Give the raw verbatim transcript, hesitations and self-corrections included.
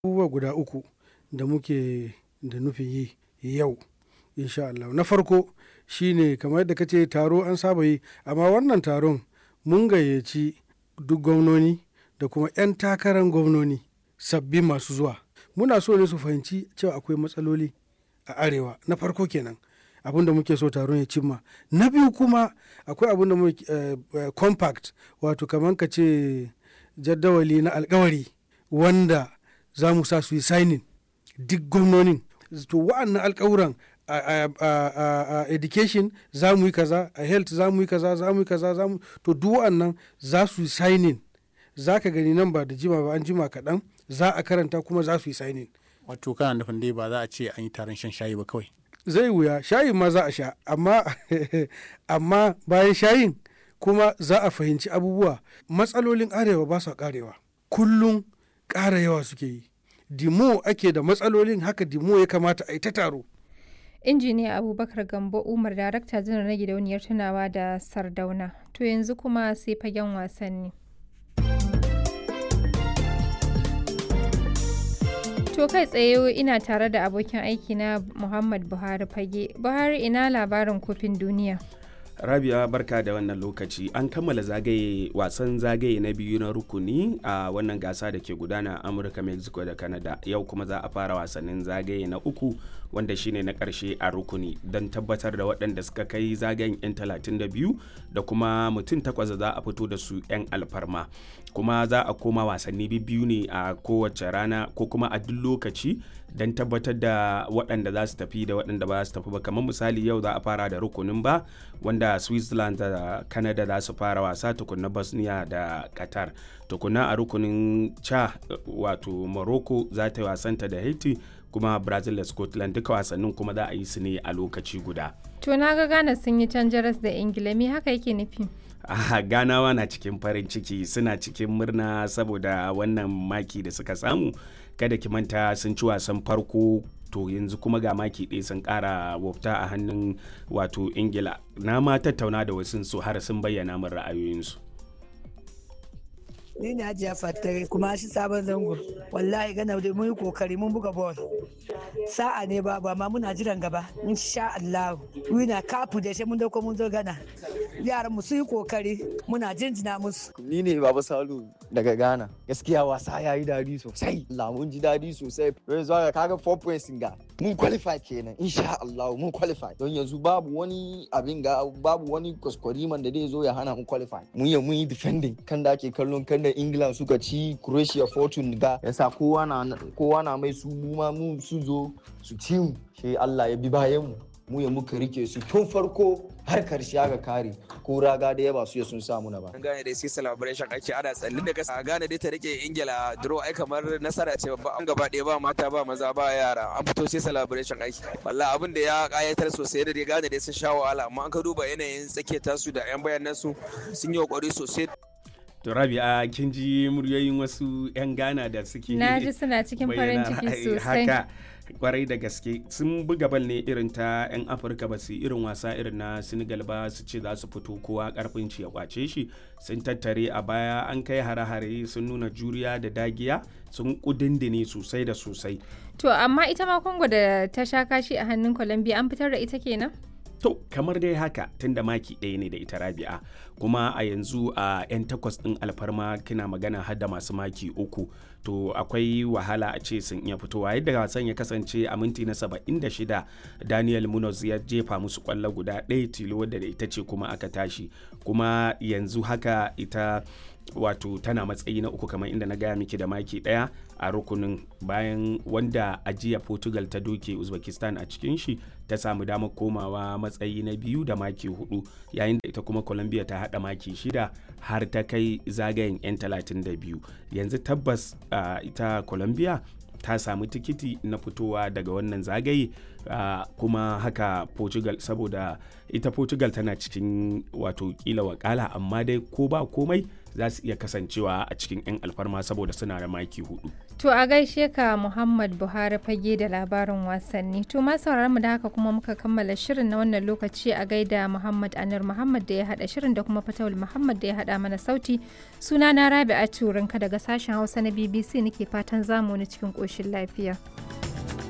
Abubuwa guda uku da muke da nufin yi yau insha Allah. Na farko shine kamar yadda kace taro an saba yi, amma wannan taron mun gayyaci duk gwamnoni da kuma 'yan takarar gwamnoni sabbi masu zuwa. Muna so ne su fahimci cewa akwai matsaloli a arewa. Na farko kenan abin da muke so taron ya cimma. Na biyu kuma akwai abin da muke uh, compact, wato kamar ka ce jadawali na alkawari wanda za mu sa su yi signing duk gwamnonin. To wa'annan alkawuran a, a, a, a education za mu yi kaza, a health za mu yi kaza, za mu yi kaza, za mu to duk wa'annan za su yi signing. Za ka gani nan ba da jima ba, an jima kaɗan za a karanta kuma za su yi signing. Wato kana nufin dai ba za a ce an yi taron shan shayi ba kawai. Zai wuya, shayin ma za a sha, amma amma bayan shayin kuma za a fahimci abubuwa. Matsalolin arewa ba su karewa, kullum ƙara yawa suke yi. Dimo ake da matsalolin, haka dimo ya kamata a yi ta taro. Injiniya Abubakar Gambo Umar, Darakta Janar na Gidauniyar Tunawa da Sardauna. To yanzu kuma sai fagen wasanni. To kai tsaye ina tare da abokin aiki na Muhammad Buhari Fage. Buhari, ina labarin kofin duniya. Rabia, barka da wannan lokaci. An kammala zagaye wasan zagaye na biyu na rukuni a wannan gasa da ke gudana a Amurka, Mexico da Canada. Yau kuma za a fara wasannin zagaye na uku wanda shine na ƙarshe a rukuni don tabbatar da waɗanda suka kai zagayen 'yan talatin da biyu da kuma mutum takwas za a fito da su 'yan alfarma. Kuma za a koma wasanni biyu ne a kowace rana ko kuma a duk lokaci don tabbatar da waɗanda za su tafi da waɗanda ba su tafi ba. Kamar misali yau za a fara da rukunin ba wanda Switzerland da Canada za su fara wasa, tukunna Bosnia da Qatar. Tukunna a rukunin ca wato Morocco za ta yi wasanta da Haiti, kuma Brazil da Scotland duka wasannin kuma za a yi su ne a lokaci guda. To na ga Ghana sun yi can jaras da Ingila, me haka yake nufi? Ah, Ganawa na cikin farin ciki, suna cikin murna saboda wannan maki da suka samu. Kada ki manta sun ci wasan farko, to yanzu kuma ga maki ɗaya sun ƙara wafta a hannun wato Ingila. Na ma tattauna da wasu su har sun bayyana min ra'ayoyinsu. Ni ne Hajiya Fattare kuma shi sabon zango. Wallahi gana da mun yi kokari mun buga ball. Sa'a ne ba ba ma muna jiran gaba. Insha Allah. Wina kafu da shi mun dauko mun zo gana. Yaran mu su yi kokari muna jinjina musu. Ni ne Baba Salu daga Ghana. Gaskiya wasa ya yi dadi sosai. Allah mun ji dadi sosai. Yanzu ga kaga four points ga. Mun qualify kenan. Insha Allah mun qualify. Don yanzu babu wani abin ga babu wani kuskuriman da zai zo ya hana mu qualify. Mun yi mun yi defending kan da ake kallon kan da England suka ci Croatia fortune ga. Yasa kowa na kowa na mai su mu ma mu su zo su ci mu. Sai Allah ya bi bayan mu. Mu ya muka rike su tun farko har karshe aka kare, ko raga da yaba su ya sun samu na ba. An gane dai sai celebration ake ana tsallin da kasa. Gane dai ta rike Ingila draw ai kamar nasara ce babba. An gaba ɗaya ba mata ba maza ba yara. An fito sai celebration aiki. Wallahi abin da ya kayatar sosai da dai gane dai sun sha wahala, amma an ka duba yanayin tsakiyar tasu da yan bayanan su sun yi kokari sosai. To Rabia, kin ji muryoyin wasu 'yan Ghana da suke Na ji suna cikin farin ciki sosai. Haka kwarai da gaske sun buga bal ne irin ta 'yan Afirka, ba su irin wasa irin na Senegal ba su ce za su fito kowa karfin ci ya kwace shi. Sun tattare a baya, an kai hare-hare, sun nuna juriya da dagiya, sun kudindine sosai da sosai. To amma ita ma Congo da ta sha kashi a hannun Colombia an fitar da ita kenan? To kamar dai haka, tun da maki ɗaya ne da ita Rabi'a, kuma a yanzu a 'yan takwas ɗin alfarma kina magana har da masu maki uku, to akwai wahala a ce sun iya fitowa. Yadda wasan ya kasance a minti na saba'in da shida, Daniel Munoz ya jefa musu kwallo guda ɗaya tilo wadda da ita ce kuma aka tashi, kuma yanzu haka ita wato tana matsayi na uku kamar inda na gaya miki da maki daya a rukunin, bayan wanda ajiya Portugal ta doke Uzbekistan a cikin shi ta samu damar komawa matsayi na biyu da maki hudu, yayin da ita kuma Colombia ta hada maki shida har ta kai zagayen 'yan talatin da biyu. Yanzu tabbas uh, ita Colombia ta samu tikiti na fitowa daga wannan zagaye, uh, kuma haka Portugal, saboda ita Portugal tana cikin wato kila wakala, amma dai ko ba komai za su iya kasancewa a cikin 'yan alfarma saboda suna da maki hudu. To a gaishe ka Muhammad Buhari fage da labarin wasanni. To ma sauraron mu da haka kuma muka kammala shirin na wannan lokaci a gaida Muhammad Anur Muhammad da ya hada shirin da kuma Fatawul Muhammad da ya hada mana sauti. Suna na Rabi'a Turinka daga sashen Hausa na B B C nake fatan zamu ni cikin koshin lafiya.